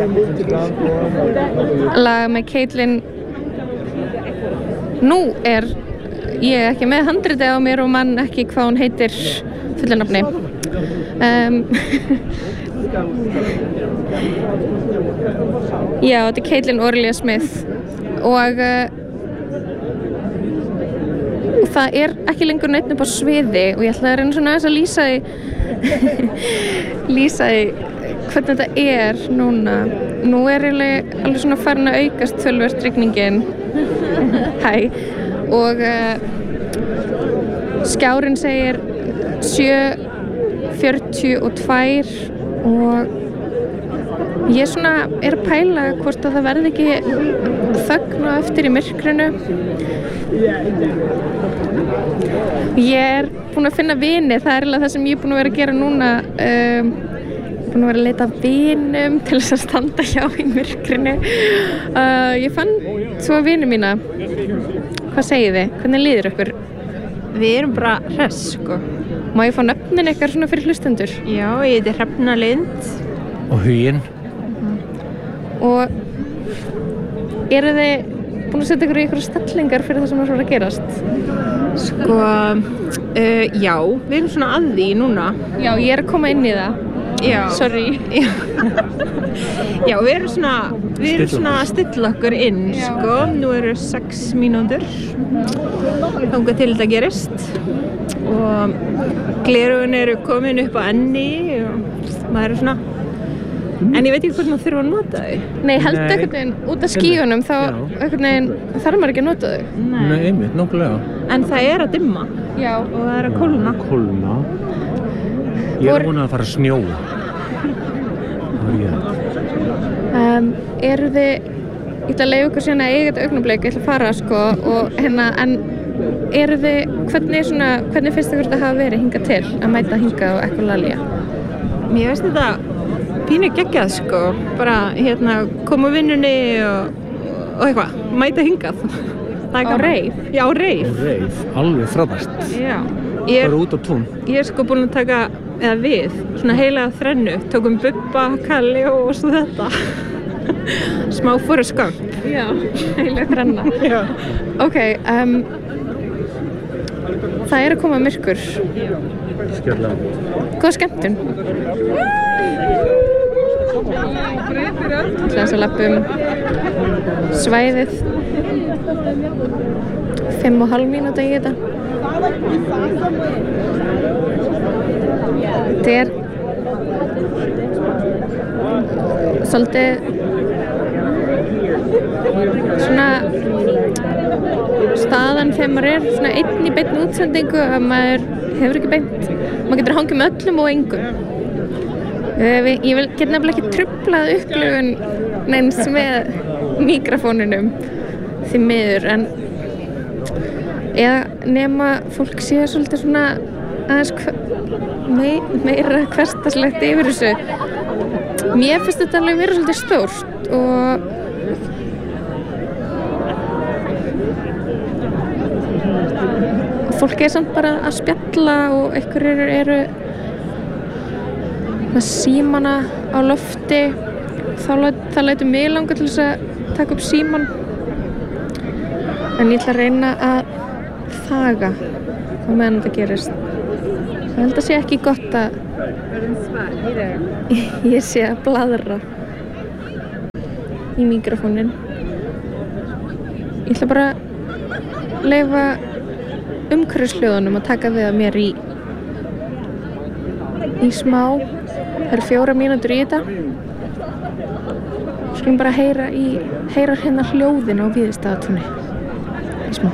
lag með Caitlin. Nú ég ekki með handritið á mér og man ekki hvað hún heitir fullu nafni. Já, þetta Caitlin Orlia Smith og það ekki lengur neitt upp á sviði og ég ætla að reyna svona aðeins að lýsa því hvernig þetta núna. Nú alveg svona farin að aukast töluvert rigningin. Og skjárinn segir 7:42 og ég svona að pæla hvort að það verði ekki þögn á eftir í myrkrinu. Ég búin að finna vini, það eiginlega það sem ég búin að vera að gera núna. Búin að vera að leita að vinum til þess að standa hjá í myrkrinu. Ég fann svo vini mína. Hvað segið þið? Hvernig líður ykkur? Við erum bara hress, sko. Má ég fá nöfnin ykkar svona fyrir hlustendur? Já, ég heiti Hrefna Lind. Og Huginn. Og eru þið búin að setja ykkur í ykkur stellingar fyrir það sem er svona að gerast? Sko, já, við erum svona að því núna. Já, ég er að koma inn í það. Já. Sorry. Já, við erum svona að stilla okkur inn, sko. Nú eru 6 mínútur þangað til þetta gerist og gleraugun eru komin upp á enni og maður er svona, en ég veit ekki hvort maður þurfa að nota þau. Nei, heldur einhvern veginn út af skíunum þá einhvern veginn þarf maður ekki að nota þau. Nei, einmitt, nokkulega. En það er að dimma. Já. Og það er að kólna. Ég er búin að fara að snjóa. Eru þið, ég ætla að leyfa ykkur síðan að eiga þetta augnablik, ég ætla að fara sko og en eru þið, hvernig finnst ykkur þetta hafa verið hingað til að mæta hingað á Ekolalia? Mér finnst þetta pínu geggjað sko, bara koma úr vinnunni og eitthvað, mæta hingað. Á reif? Já, á reif. Á reif, alveg frábært. Já. Bara út á tún. Ég er sko búin að taka, svona heila þrennu, tókum Bubba, Kalli og svo þetta. Smá Forrest Gump. Já, heila þrenna. Já. Ok, það er að koma myrkur. Skemmtilega. Góða skemmtun. Þess að lappum svæðið 5,5 mínúta í þetta. Þetta er svolítið svona staðan þegar maður er svona einn í beinni útsendingu að maður hefur ekki beint, maður getur hangið með öllum og engum. Ég get nefnilega ekki truflað upplifun neins með mikrofóninum því miður, en eða nema fólk sé svolítið svona aðeins meira hversdagslegt yfir þessu. Mér finnst þetta alveg vera svolítið stórt og fólk er samt bara að spjalla og einhverjir eru með símana á lofti. Það lætur mig langa til þess að taka upp síman, en ég ætla að reyna að þaga á meðan þetta gerist. Ég held að sé ekki gott að ég sé að blaðra í mikrofónin. Ég ætla bara að leyfa umhverfishljóðunum að taka við að mér í smá. Það eru 4 mínútur í þetta. Skulum bara heyra hérna hljóðin á Víðistaðatúni í smá.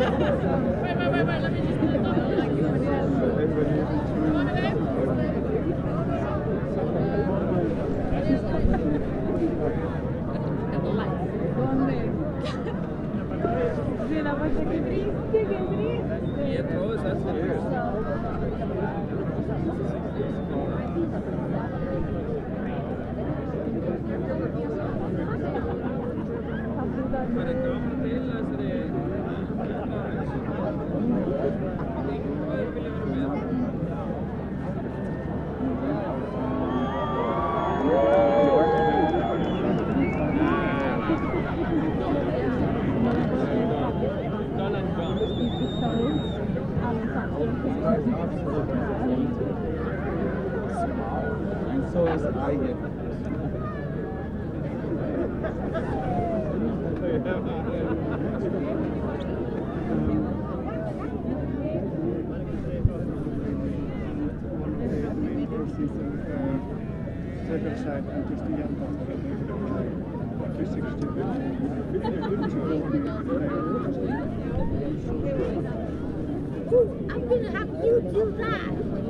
I'm gonna have you do that.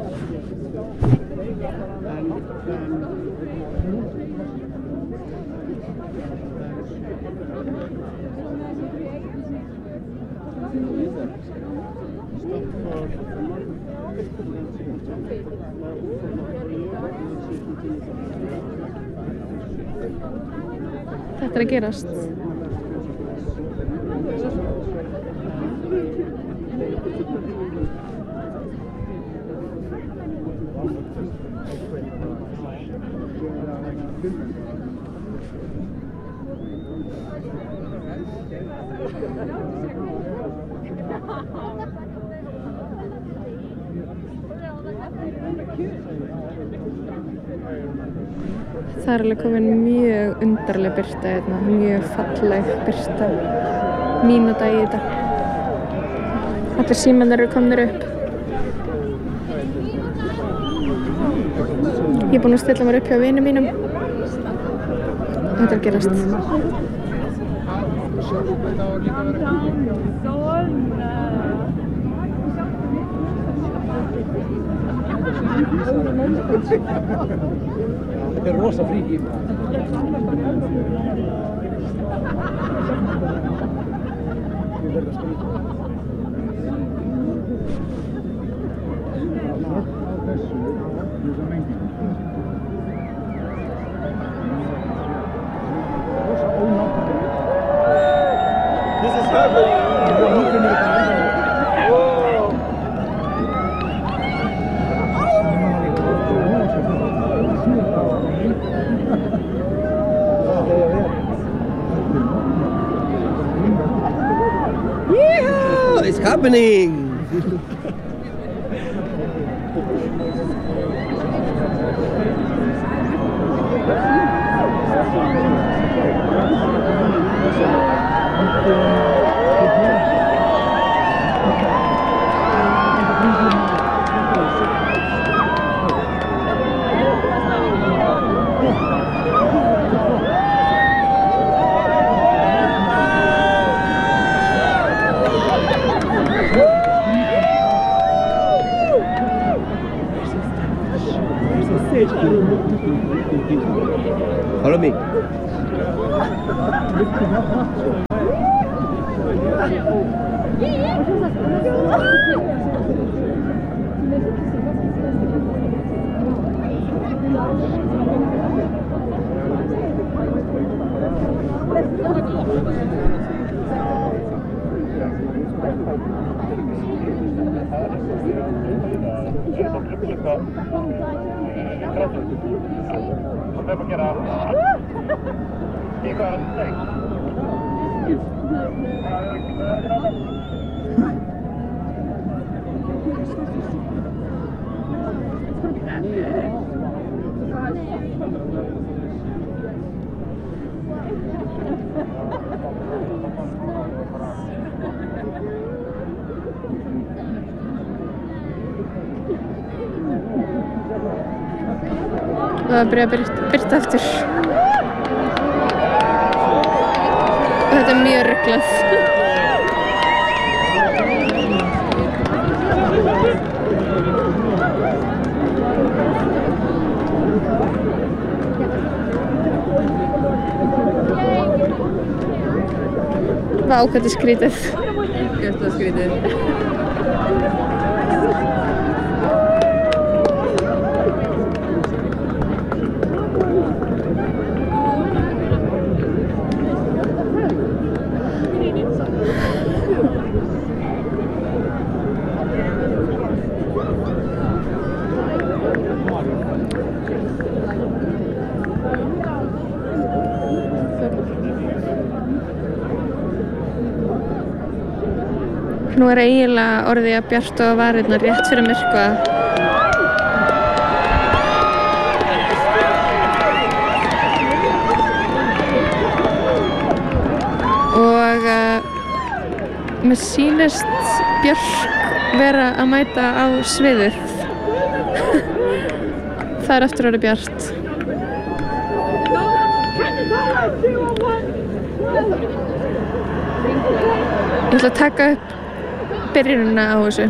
Þetta að gerast. Það alveg komin mjög undarleg birta hérna, mjög falleg birta, mínúta í þetta. Allir símarnir eru komnir upp. Ég er búin að stilla mér upp hjá vinum mínum. Þetta að gerast. Þetta rosa frík í. It's happening! Follow me. Það byrja að birta aftur. Og þetta er mjög ruglað. Vá, hvað þetta er skrítið. Gæsla skrítið. Nú er eiginlega orðið að bjart og varirnar rétt fyrir myrkva. Og mér sýnist Björk vera að mæta á sviðið. Það er eftir orðið bjart. Ég ætla að taka upp byrjunina á þessu.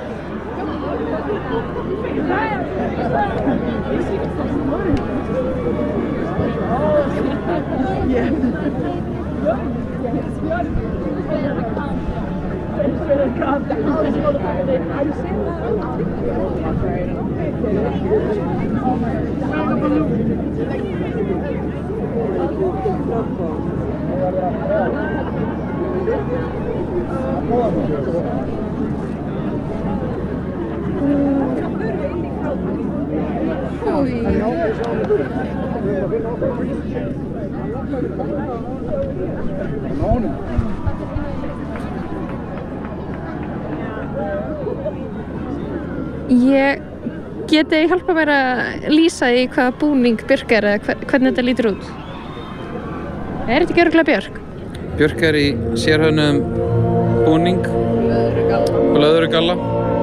Getið þið hjálpað mér að lýsa í hvaða búning Björk er eða hvernig þetta lítur út? Er þetta ekki örugglega Björk? Björk er í sérhönnum búning og löðrugalla.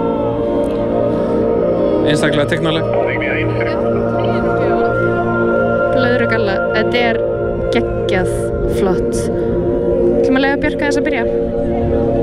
Einstaklega teiknaleg. Löðrugalla, þetta er geggjað flott. Ætlum að leyfa Björk aðeins að byrja.